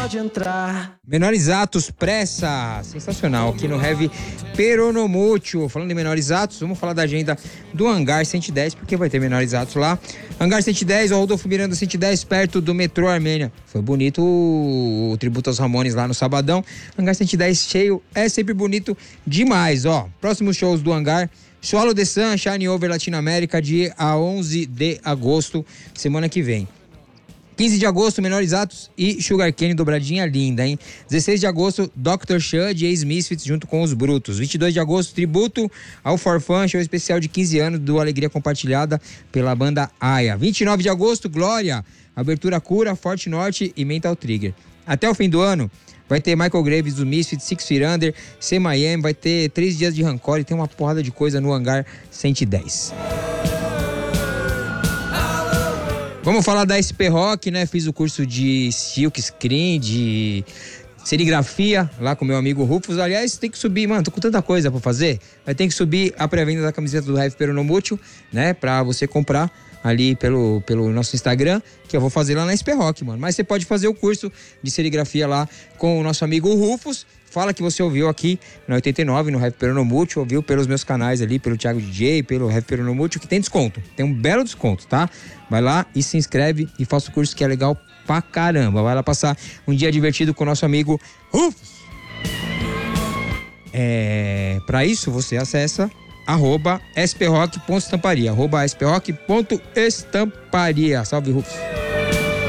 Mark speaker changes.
Speaker 1: pode entrar.
Speaker 2: Menores Atos, pressa, sensacional, aqui no Heavy Peronomútil. Falando em Menores Atos, vamos falar da agenda do Hangar 110, porque vai ter Menores Atos lá. Hangar 110, o Rodolfo Miranda 110, perto do metrô Armênia. Foi bonito o tributo aos Ramones lá no sabadão. Hangar 110 cheio, é sempre bonito demais, ó. Próximos shows do Hangar: Swallow the Sun, Shine Over Latinoamérica, dia 11 de agosto, semana que vem. 15 de agosto, Menores Atos e Sugar Cane, dobradinha linda, hein? 16 de agosto, Dr. Shud e ex-Misfits junto com os Brutos. 22 de agosto, tributo ao For Fun, show especial de 15 anos do Alegria Compartilhada pela banda Aya. 29 de agosto, Glória, abertura Cura, Forte Norte e Mental Trigger. Até o fim do ano, vai ter Michael Graves do Misfits, Six Feet Under, C-Miami, vai ter 3 dias de Rancor e tem uma porrada de coisa no Hangar 110. Vamos falar da SP Rock, né? Fiz o curso de silk screen, de serigrafia lá com meu amigo Rufus. Aliás, tem que subir, mano, tô com tanta coisa pra fazer. Vai ter que subir a pré-venda da camiseta do Heavy Peronomútil, né? Pra você comprar ali pelo nosso Instagram, que eu vou fazer lá na SP Rock, mano. Mas você pode fazer o curso de serigrafia lá com o nosso amigo Rufus. Fala que você ouviu aqui na 89, no Heavy Peronomútil, ouviu pelos meus canais ali, pelo Thiago DJ, pelo Heavy Peronomútil, que tem desconto. Tem um belo desconto, tá? Vai lá e se inscreve e faça o curso, que é legal pra caramba. Vai lá passar um dia divertido com o nosso amigo Rufus. Pra isso, você acessa @sprock.estamparia, @sprock.estamparia. Salve, Rufus.